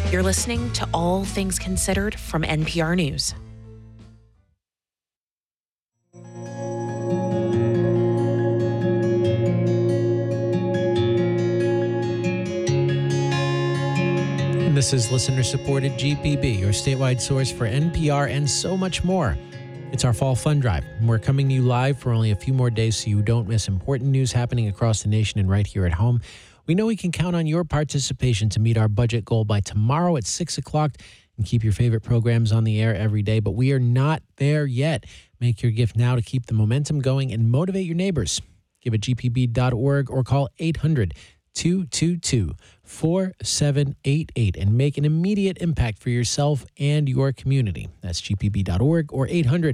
You're listening to All Things Considered from NPR News. This is listener-supported GPB, your statewide source for NPR and so much more. It's our Fall Fund Drive. We're coming to you live for only a few more days so you don't miss important news happening across the nation and right here at home. We know we can count on your participation to meet our budget goal by tomorrow at 6 o'clock and keep your favorite programs on the air every day, but we are not there yet. Make your gift now to keep the momentum going and motivate your neighbors. Give at gpb.org or call 800-222-4788 and make an immediate impact for yourself and your community. That's gpb.org or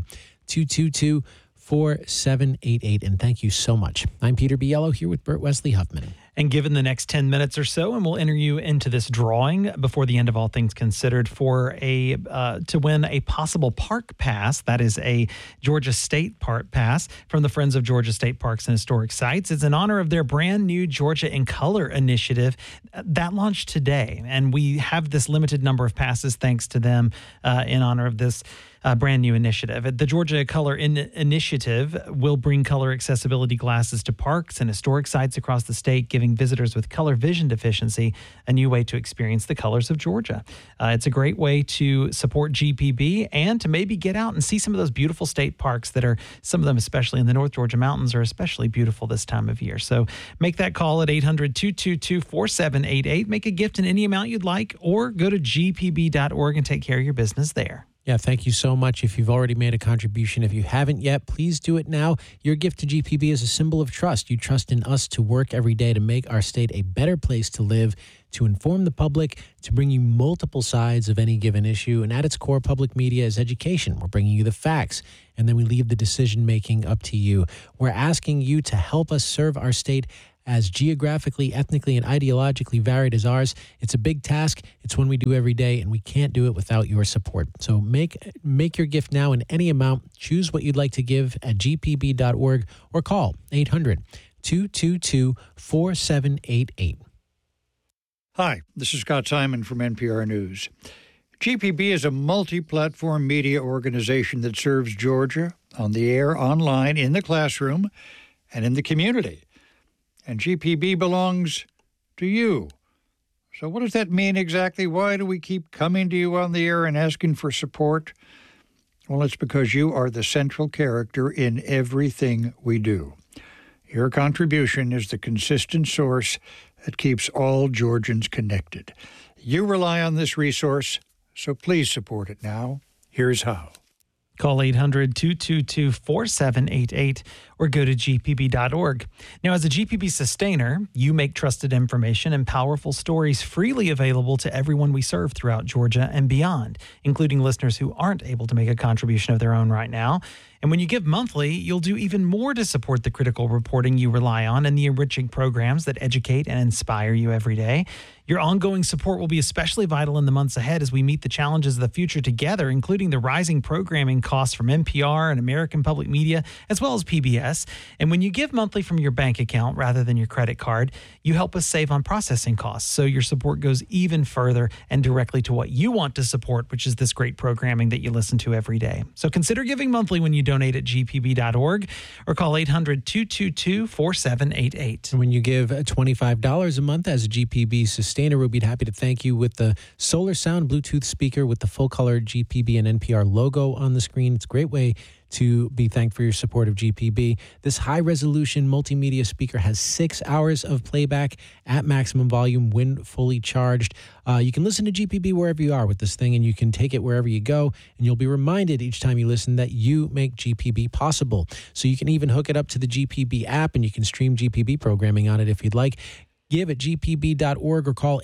800-222-4788. And thank you so much. I'm Peter Biello here with Bert Wesley Huffman. And given the next 10 minutes or so, and we'll enter you into this drawing before the end of All Things Considered for to win a possible park pass. That is a Georgia State Park Pass from the Friends of Georgia State Parks and Historic Sites. It's in honor of their brand new Georgia in Color initiative that launched today. And we have this limited number of passes thanks to them in honor of this brand new initiative. The Georgia Color Initiative will bring color accessibility glasses to parks and historic sites across the state, giving visitors with color vision deficiency a new way to experience the colors of Georgia. It's a great way to support GPB and to maybe get out and see some of those beautiful state parks that are, some of them, especially in the North Georgia mountains, are especially beautiful this time of year. So make that call at 800-222-4788. Make a gift in any amount you'd like, or go to gpb.org and take care of your business there. Yeah, thank you so much. If you've already made a contribution, if you haven't yet, please do it now. Your gift to GPB is a symbol of trust. You trust in us to work every day to make our state a better place to live, to inform the public, to bring you multiple sides of any given issue. And at its core, public media is education. We're bringing you the facts, and then we leave the decision-making up to you. We're asking you to help us serve our state as geographically, ethnically, and ideologically varied as ours. It's a big task. It's one we do every day, and we can't do it without your support. So make your gift now in any amount. Choose what you'd like to give at gpb.org or call 800-222-4788. Hi, this is Scott Simon from NPR News. GPB is a multi-platform media organization that serves Georgia on the air, online, in the classroom, and in the community. And GPB belongs to you. So what does that mean exactly? Why do we keep coming to you on the air and asking for support? Well, it's because you are the central character in everything we do. Your contribution is the consistent source that keeps all Georgians connected. You rely on this resource, so please support it now. Here's how. Call 800-222-4788 or go to gpb.org. Now, as a GPB sustainer, you make trusted information and powerful stories freely available to everyone we serve throughout Georgia and beyond, including listeners who aren't able to make a contribution of their own right now. And when you give monthly, you'll do even more to support the critical reporting you rely on and the enriching programs that educate and inspire you every day. Your ongoing support will be especially vital in the months ahead as we meet the challenges of the future together, including the rising programming costs from NPR and American Public Media, as well as PBS. And when you give monthly from your bank account rather than your credit card, you help us save on processing costs. So your support goes even further and directly to what you want to support, which is this great programming that you listen to every day. So consider giving monthly when you donate at gpb.org or call 800-222-4788. And when you give $25 a month as a GPB sustainer, we'll be happy to thank you with the Solar Sound Bluetooth speaker with the full-color GPB and NPR logo on the screen. It's a great way to be thanked for your support of GPB. This high-resolution multimedia speaker has 6 hours of playback at maximum volume when fully charged. You can listen to GPB wherever you are with this thing, and you can take it wherever you go, and you'll be reminded each time you listen that you make GPB possible. So you can even hook it up to the GPB app, and you can stream GPB programming on it if you'd like. Give at gpb.org or call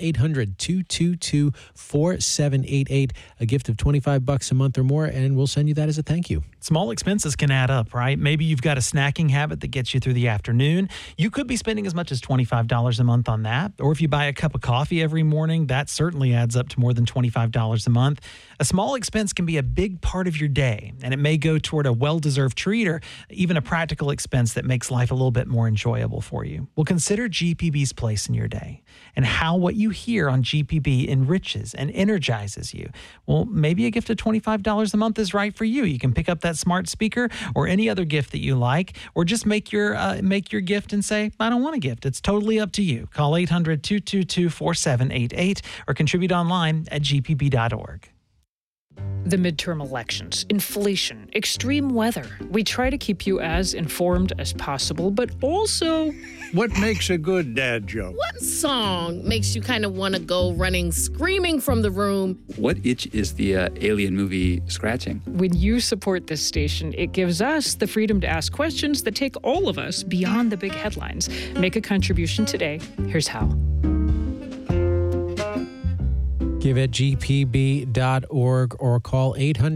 800-222-4788. A gift of $25 a month or more, and we'll send you that as a thank you. Small expenses can add up, right? Maybe you've got a snacking habit that gets you through the afternoon. You could be spending as much as $25 a month on that. Or if you buy a cup of coffee every morning, that certainly adds up to more than $25 a month. A small expense can be a big part of your day, and it may go toward a well-deserved treat or even a practical expense that makes life a little bit more enjoyable for you. Well, consider GPB's place place in your day, and how what you hear on GPB enriches and energizes you. Well, maybe a gift of $25 a month is right for you. You can pick up that smart speaker or any other gift that you like, or just make your gift and say, I don't want a gift. It's totally up to you. Call 800-222-4788 or contribute online at gpb.org. The midterm elections, inflation, extreme weather. We try to keep you as informed as possible, but also... What makes a good dad joke? What song makes you kind of want to go running, screaming from the room? What itch is the alien movie scratching? When you support this station, it gives us the freedom to ask questions that take all of us beyond the big headlines. Make a contribution today. Here's how. Give at gpb.org or call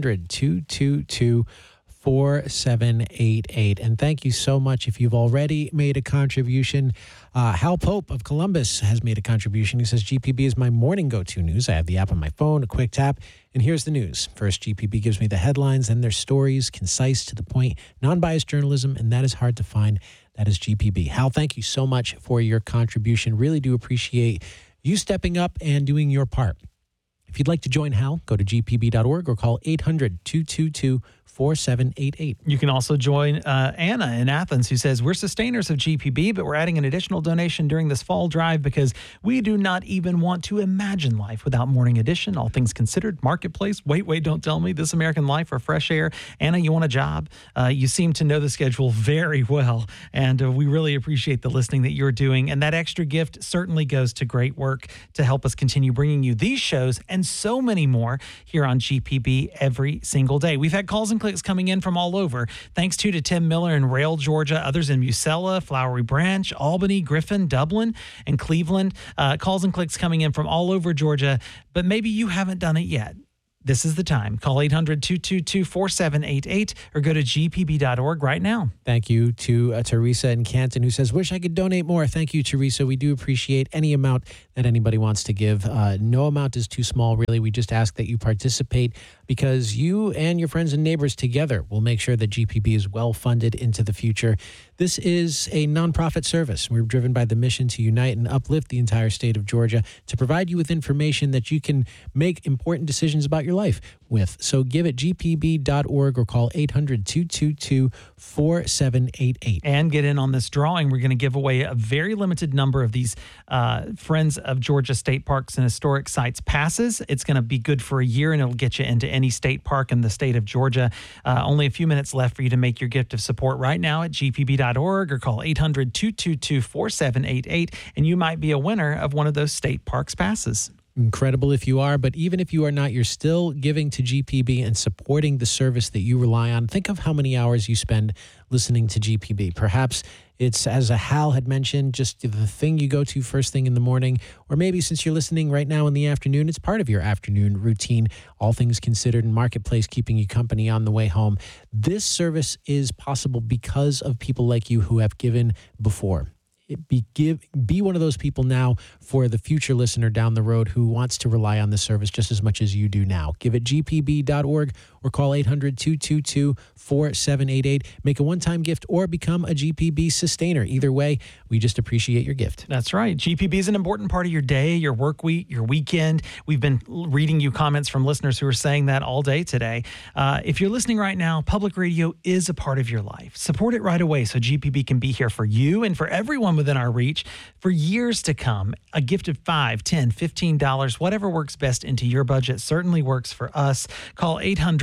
800-222-4788. And thank you so much if you've already made a contribution. Hal Pope of Columbus has made a contribution. He says, GPB is my morning go-to news. I have the app on my phone, a quick tap, and here's the news. First, GPB gives me the headlines, then their stories, concise, to the point, non-biased journalism, and that is hard to find. That is GPB. Hal, thank you so much for your contribution. Really do appreciate you stepping up and doing your part. If you'd like to join Hal, go to gpb.org or call 800-222-4788. You can also join Anna in Athens, who says, we're sustainers of GPB, but we're adding an additional donation during this fall drive because we do not even want to imagine life without Morning Edition, All Things Considered, Marketplace, Wait, Don't Tell Me, This American Life, or Fresh Air. Anna, you want a job? You seem to know the schedule very well, and we really appreciate the listening that you're doing. And that extra gift certainly goes to great work to help us continue bringing you these shows and so many more here on GPB every single day. We've had calls and clicks coming in from all over. Thanks to Tim Miller in Rail, Georgia, others in Musella, Flowery Branch, Albany, Griffin, Dublin, and Cleveland. Calls and clicks coming in from all over Georgia, but maybe you haven't done it yet. This is the time. Call 800-222-4788 or go to gpb.org right now. Thank you to Teresa in Canton, who says, wish I could donate more. Thank you, Teresa. We do appreciate any amount that anybody wants to give. No amount is too small, really. We just ask that you participate because you and your friends and neighbors together will make sure that GPB is well funded into the future. This is a nonprofit service. We're driven by the mission to unite and uplift the entire state of Georgia to provide you with information that you can make important decisions about your life with. So give at gpb.org or call 800-222-4788. And get in on this drawing. We're going to give away a very limited number of these Friends of Georgia State Parks and Historic Sites passes. It's going to be good for a year, and it'll get you into any state park in the state of Georgia. Only a few minutes left for you to make your gift of support right now at gpb.org or call 800-222-4788, and you might be a winner of one of those state parks passes. Incredible if you are, but even if you are not, you're still giving to GPB and supporting the service that you rely on. Think of how many hours you spend listening to GPB. Perhaps it's, as Hal had mentioned, just the thing you go to first thing in the morning, or maybe since you're listening right now in the afternoon, it's part of your afternoon routine, All Things Considered and Marketplace keeping you company on the way home. This service is possible because of people like you who have given before. Be one of those people now for the future listener down the road who wants to rely on this service just as much as you do now. Give at gpb.org or call 800-222-4788. Make a one-time gift or become a GPB sustainer. Either way, we just appreciate your gift. That's right. GPB is an important part of your day, your work week, your weekend. We've been reading you comments from listeners who are saying that all day today. If you're listening right now, public radio is a part of your life. Support it right away so GPB can be here for you and for everyone within our reach for years to come. A gift of $5, $10, $15, whatever works best into your budget certainly works for us. Call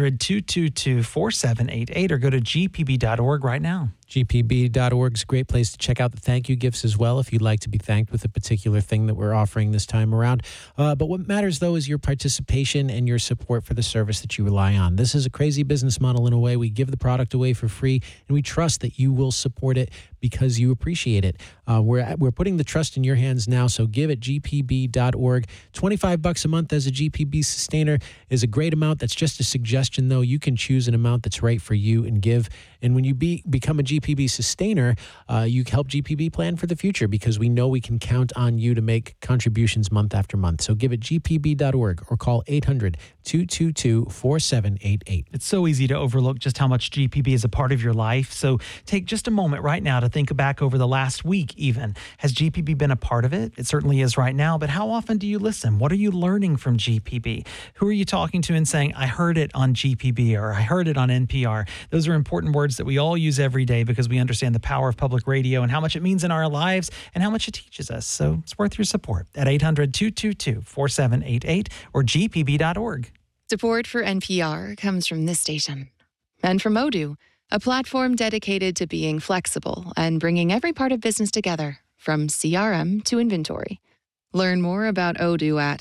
800-222-4788 or go to gpb.org right now. GPB.org is a great place to check out the thank you gifts as well if you'd like to be thanked with a particular thing that we're offering this time around. But what matters, though, is your participation and your support for the service that you rely on. This is a crazy business model in a way. We give the product away for free, and we trust that you will support it because you appreciate it. We're putting the trust in your hands now, so give at gpb.org. $25 a month as a GPB sustainer is a great amount. That's just a suggestion, though. You can choose an amount that's right for you and give And when you become a GPB sustainer, you help GPB plan for the future because we know we can count on you to make contributions month after month. So give at gpb.org or call 800-222-4788. It's so easy to overlook just how much GPB is a part of your life. So take just a moment right now to think back over the last week even. Has GPB been a part of it? It certainly is right now, but how often do you listen? What are you learning from GPB? Who are you talking to and saying, I heard it on GPB or I heard it on NPR? Those are important words that we all use every day because we understand the power of public radio and how much it means in our lives and how much it teaches us. So it's worth your support at 800-222-4788 or gpb.org. Support for NPR comes from this station and from Odoo, a platform dedicated to being flexible and bringing every part of business together, from CRM to inventory. Learn more about Odoo at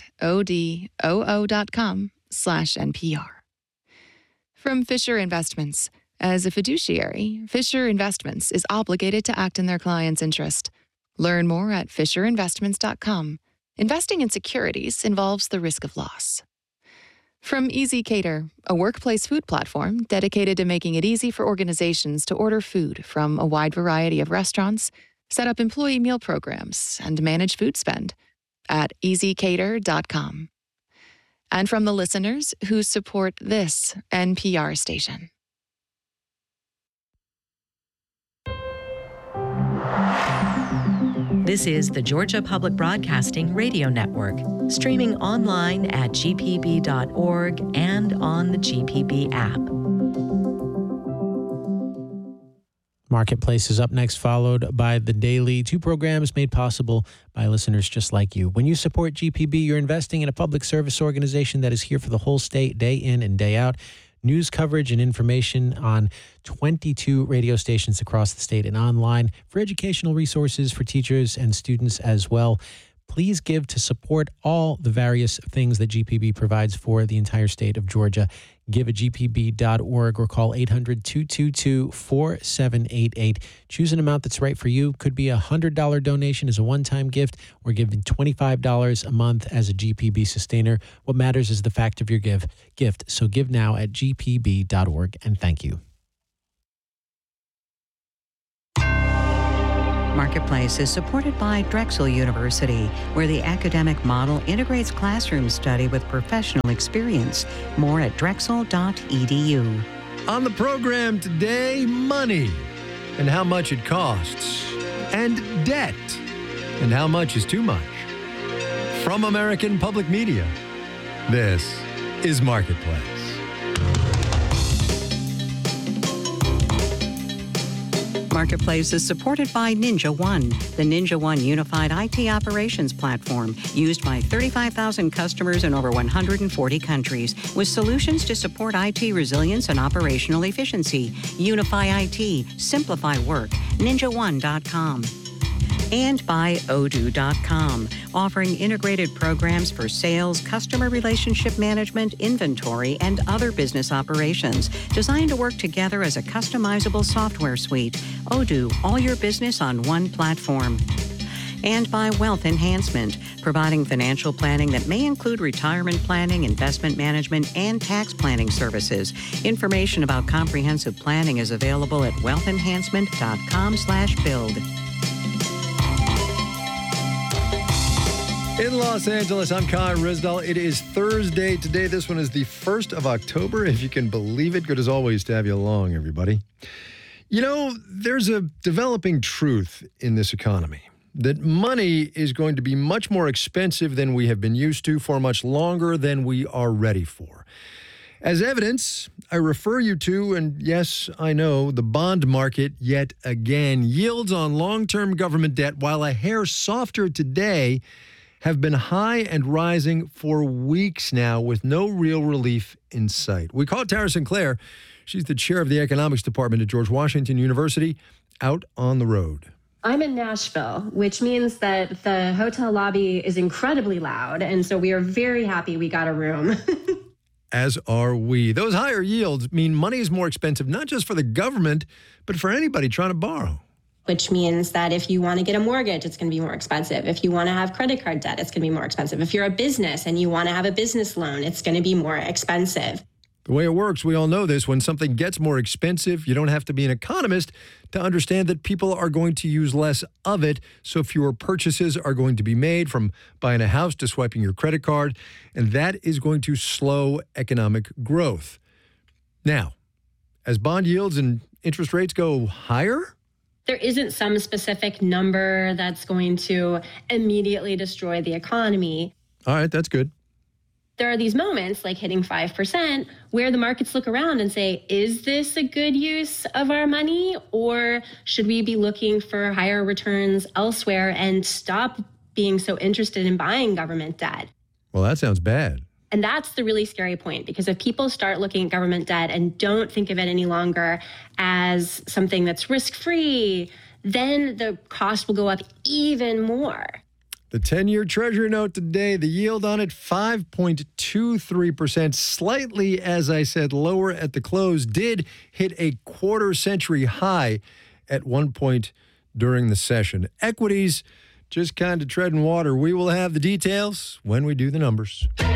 odoo.com/NPR. From Fisher Investments. As a fiduciary, Fisher Investments is obligated to act in their client's interest. Learn more at fisherinvestments.com. Investing in securities involves the risk of loss. From Easy Cater, a workplace food platform dedicated to making it easy for organizations to order food from a wide variety of restaurants, set up employee meal programs, and manage food spend at easycater.com. And from the listeners who support this NPR station. This is the Georgia Public Broadcasting Radio Network, streaming online at gpb.org and on the GPB app. Marketplace is up next, followed by The Daily, two programs made possible by listeners just like you. When you support GPB, you're investing in a public service organization that is here for the whole state, day in and day out. News coverage and information on 22 radio stations across the state and online for educational resources for teachers and students as well. Please give to support all the various things that GPB provides for the entire state of Georgia. Give at gpb.org or call 800-222-4788. Choose an amount that's right for you. Could be a $100 donation as a one-time gift or giving $25 a month as a GPB sustainer. What matters is the fact of your gift. So give now at gpb.org, and thank you. Marketplace is supported by Drexel University, where the academic model integrates classroom study with professional experience. More at drexel.edu. On the program today, money and how much it costs, and debt and how much is too much. From American Public Media, this is Marketplace. Marketplace is supported by Ninja One, the Ninja One unified IT operations platform used by 35,000 customers in over 140 countries with solutions to support IT resilience and operational efficiency. Unify IT, simplify work, ninjaone.com. And by Odoo.com, offering integrated programs for sales, customer relationship management, inventory, and other business operations, designed to work together as a customizable software suite. Odoo, all your business on one platform. And by Wealth Enhancement, providing financial planning that may include retirement planning, investment management, and tax planning services. Information about comprehensive planning is available at wealthenhancement.com/build. In Los Angeles, I'm Kai Rizdal. It is Thursday today. This one is the 1st of October, if you can believe it. Good as always to have you along, everybody. You know, there's a developing truth in this economy that money is going to be much more expensive than we have been used to for much longer than we are ready for. As evidence, I refer you to, and yes, I know, the bond market yet again. Yields on long-term government debt, while a hair softer today, have been high and rising for weeks now with no real relief in sight. We call Tara Sinclair. She's the chair of the economics department at George Washington University, out on the road. I'm in Nashville, which means that the hotel lobby is incredibly loud, and so we are very happy we got a room. As are we. Those higher yields mean money is more expensive, not just for the government, but for anybody trying to borrow. Which means that if you want to get a mortgage, it's going to be more expensive. If you want to have credit card debt, it's going to be more expensive. If you're a business and you want to have a business loan, it's going to be more expensive. The way it works, we all know this, when something gets more expensive, you don't have to be an economist to understand that people are going to use less of it, so fewer purchases are going to be made, from buying a house to swiping your credit card, and that is going to slow economic growth. Now, as bond yields and interest rates go higher, there isn't some specific number that's going to immediately destroy the economy. All right, that's good. There are these moments, like hitting 5%, where the markets look around and say, is this a good use of our money? Or should we be looking for higher returns elsewhere and stop being so interested in buying government debt? Well, that sounds bad. And that's the really scary point, because if people start looking at government debt and don't think of it any longer as something that's risk-free, then the cost will go up even more. The 10-year Treasury note today, the yield on it, 5.23%, slightly, as I said, lower at the close, did hit a quarter-century high at one point during the session. Equities just kind of treading water. We will have the details when we do the numbers.